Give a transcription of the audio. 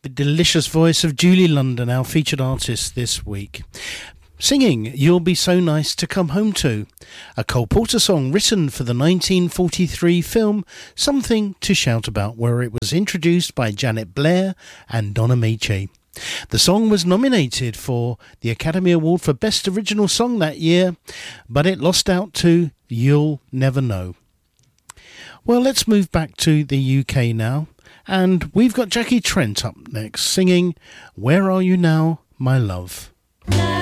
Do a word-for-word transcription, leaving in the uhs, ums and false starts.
Delicious voice of Julie London, our featured artist this week. Singing You'll Be So Nice to Come Home To, a Cole Porter song written for the nineteen forty-three film Something to Shout About, where it was introduced by Janet Blair and Don Amici. The song was nominated for the Academy Award for Best Original Song that year, but it lost out to You'll Never Know. Well, let's move back to the U K now, and we've got Jackie Trent up next singing Where Are You Now, My Love?